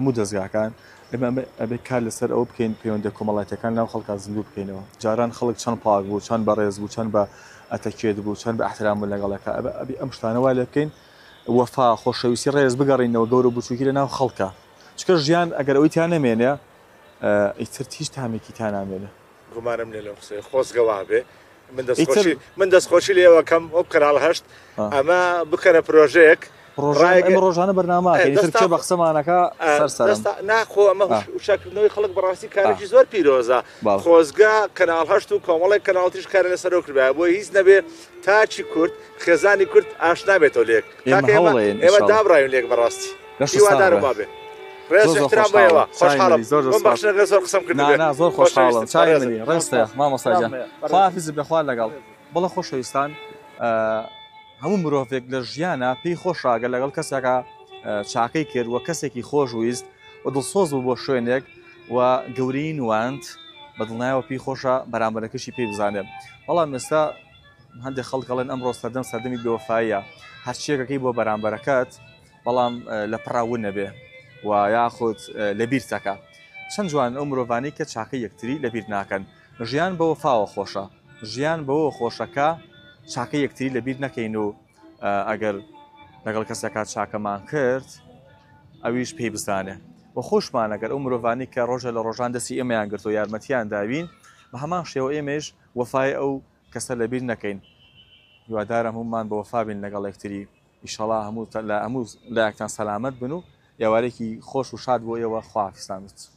هەموو دەستگاکان ئێمە ئەبێ کار لەسەر ئەو بکەین پەیوەندی کۆمەڵایەتەکان ناو خەڵکا زیندوو بکەینەوە جاران خەڵک چەند پاک بوو چەند بەڕێز بوو چەند بە ئەتەکێت بوو چەند بە احترام بوو لەگەڵەکە ئەبێ ئەم شتانەوە لێ بکەین وەفا خۆشەویستی ڕێز بگەڕینەوە گەورە بچووکی لە ناو خەڵکە چکە ژیان ئەگەر ئەوەی تیان نەمێنێ ئیتر هیچ تامێکی تا نامێنێ گومانم لێ لەو قسەی خۆزگەوا بێ من دەستخۆشی لێەوە کەم ئەو کەناڵ هەشت ئەمە بکەنە پرۆژەیەک ڕۆژانە بەرنامەکە کێ بە قسەمانەکە ناخۆ ئەمە شاکردنەوەی خەڵک بەڕاستی کارێکی زۆر پیرۆزە خۆزگا کەناڵ هەشت و کۆمەڵی کەناڵتیش کارە لەسەرەوە کردبا بۆ هیچ نەبێ تاچی کورد خێزانی کورد ئاشنا بێتەوە لێک ئێمە دابڕاوین لێک بەڕاستی هیوادارم وابێ ڕێز احترام بۆیەوە خۆشحاڵم زۆر قسەم کردنا زۆر خۆشحاڵم چای منی ڕێستە مامۆستاجان خواحافیز بێخوا لەگەڵ بەڵە خۆشەویستان هەموو مرۆڤێک لە ژیانە پێی خۆشاگە لەگەڵ کەسێکە چاکەی کرد و کەسێکی خۆش ویست و دڵسۆز بوو بۆ شوێنێک و گەورەی نواند بە دڵنایەوە پێی خۆشە بەرامبەرەکەشی پێی بزانێت بەڵام ئێستا هەندێک خەڵکەڵێن ئەمڕۆ سەردەمی بێوەفاییە هەرچیەکەکەی بۆ بەرامبەرەکەت بەڵام لە پڕاون نەبێ و یاخود لەبیر تەکە چەند جوان ئەو مرۆڤانەی کە چاکەی یەکتری لەبیر ناکەن ژیان بە وەفاوە خۆشە ژیان بەوە خۆشەکە چاکە یەکتری لەبیر نەکەین و ئەگەر لەگەڵ کەسێکا چاکەمان کرد ئەویش پێی بزانێ و خۆشمان ئەگەر ئەو مرۆڤانی کە ڕۆژە لە ڕۆژان دەستی ئێمەیان گرت و یارمەتیان داوین بە هەمان شێوە ئێمەش وەفای ئەو کەسە لەبیر نەکەین هیوادارم هەمومان بە وەفا بین لەگەڵ یەکتری ئیشەڵا هەموو لایەکتان سەلامەت بن و یاوارێکی خۆش و شاد بۆ ئێوە خواحافیزتان بێت